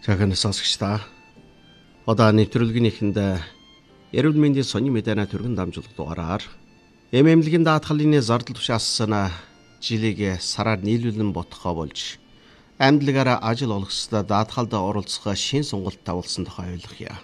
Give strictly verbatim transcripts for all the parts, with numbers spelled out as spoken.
Цагаан сонсогчдаа одоо нэвтрүүлгийнхэнդ эрүүл мэндийн сонин мэдээний түргэн дамжуулах дугаараар эм эмнэлгийн даатгалын зардал тушаасан жилиг сараар нийлүүлэн ботхоо болж амьдлагаараа ажил олгосдоо даатгалд оролцох шин сонголт тавуулсан тухай ойлгоё.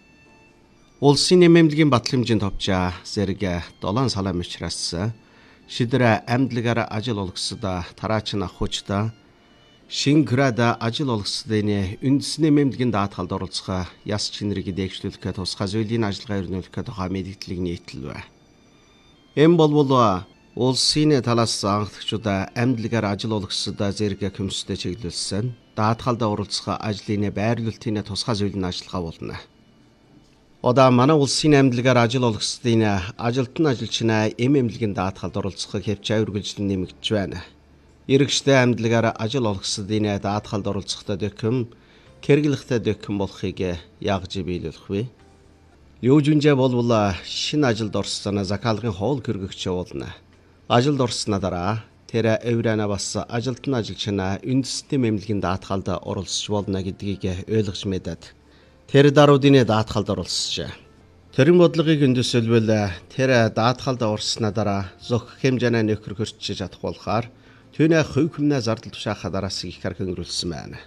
Улсын эм эмнэлгийн батлан хэмжээнд товчаа зэрэг долоон салаа мичраас шидэр амьдлагаараа ажил олгосдоо тараач нахуучдаа Шин града ажил олгосдын үндэсний эмнэлгийн даатгалд оролцох яс чинрийг дээгшлүүлэх тусгай зүйлийн ажиллагаа өрнүүлэх тухай мэдээллийг нийтлэв. Эм болвол улсын талаас анхдагчид амьдлагаар ажил олгосдоо зэрэг комисстэй чиглүүлсэн даатгалд оролцох ажлын байрлуулалтын тусгай зүйлийн ажиллагаа болно. Одоо манай улсын амьдлагаар ажил олгосдын ажилтан ажилчнаа эм эмнэлгийн даатгалд оролцох хэмжээ үргэлжлэн нэмэгдэж байна. Иргэжтэй амьдлагаар ажил олгосдын даатгалд оролцохдоо дэхэм хэрэглэхтэй дэхэм болохыг яаж биелүүлэх вэ? Юу жүнжээ болвол шинэ ажилд орсон захиалгын хоол хэрэгэгч болно. Ажилд орсны дараа тэр еврана бас ажилтан ажилчнаа үндэсний эмнэлгийн даатгалд оролцож болно гэдгийг ойлгож мэдээд тэр даруудын даатгалд оролцжээ. Тэрэн бодлогыг өндөсөлвөл тэр даатгалд орсны дараа зөвх хэмжээний нөхөр хөрчиж чадах болохоор түүний хувь хүнээ зардал тушаах дараас их харах өнгөрүүлсэн байна.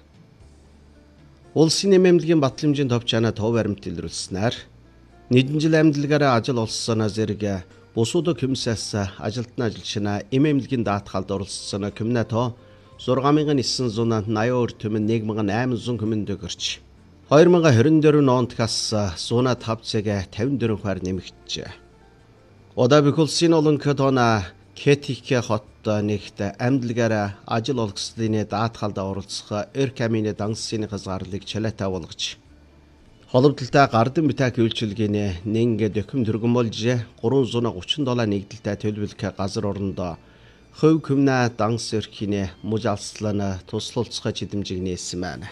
Улсын эм эмнэлгийн батлан хэмжээнд товчаана тов баримт илрүүлснээр нэгэн жил амьдлагаараа ажил олсон зэрэг бусууд комиссаас ажилтан ажилчнаа эм эмнэлгийн даатгалд оролцсон комиссаа то шесть мянган ниссэн зуун наяа түмэн нэг мянган айман зуун комиссэнд өгөрч хоёр мянган хорин дөрвөн ондгаас зуун тав цаг тавин дөрвөн хувиар нэмэгдэжээ. Одоо бүх улсын олон хотона Кэтик хот нэгт амьдлагаараа ажил олгосдын даатгалд оролцох эр камины дансны хязгаарлалыг чалаатай болгож холбогдлолтой гардан битаак үйлчилгээний нэн дэхэм түргэн болж гурван зуун гучин долоо нэгдэлтэй төлөвлөх газар орондоо хувь хүмнэ данс эрхийн муж алслан туслалцах чидэмжиг нээсэн байна.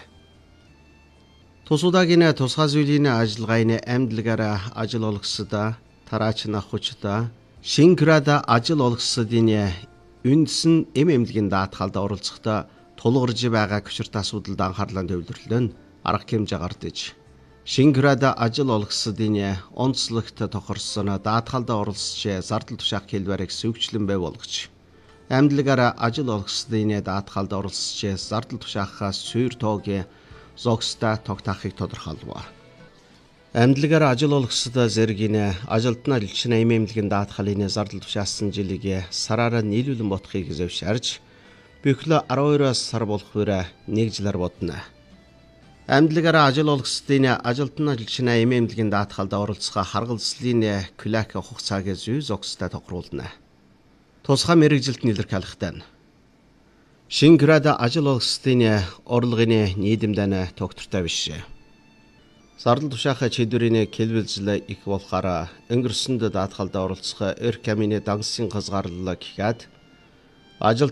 Тусуудагийн тусгай зүйлийн ажиллагааны амьдлагаараа ажил олгосдоо тараач нахуучдаа Шинграда ажил олгосдын үндэсн эм эмнэлгийн даатгалд оролцохдоо тулгарж байгаа хүчирт асуудалд анхаарлаа төвлөрлөн арга хэмжээ гардаж Шинграда ажил олгосдын онцлогт тохирсон даатгалд оролцож зардал тушаах хэлбэрийг сүйвчлэн бай болгож амьдлагаараа ажил олгосдын даатгалд оролцож зардал тушаахаас сүйр тоогийн зогстой тогтоохыг тодорхойлов. Амьдлагаараа ажил олгосдоо зэргийн ажилтан ажилчнаа эм эмнэлгийн даатгалын зардал тушаасан жилиг сараараа нийлүүлэн бодохыг зөвшөөрж бүхэл арван хоёр сар болох үр нэг жилээр бодно. Амьдлагаараа ажил олгосдын ажилтан ажилчнаа эм эмнэлгийн даатгалд оролцох харгалзлын клак хугацааг зүй зогстой тохируулна. Тусгай мэргэжилт нэлэрхэлхтэн Шинграда ажил олгосдын орлогын нийдэмдэн тогтвортой биш. Зардал тушаах чийдвэрийн хэлбэлзэл их болохоор өнгөрсөнд даатгалд оролцох эр камины дансны хязгаарлал гэхэд ажил